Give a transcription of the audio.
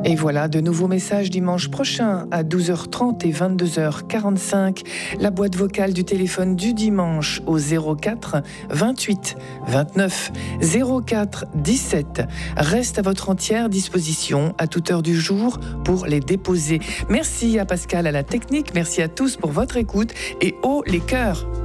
Et voilà, de nouveaux messages dimanche prochain à 12h30 et 22h45. La boîte vocale du téléphone du dimanche au 04 28 29 04 17 reste à votre entière disposition à toute heure du jour pour les déposer. Merci à Pascal à la technique, merci à tous pour votre écoute et haut les cœurs.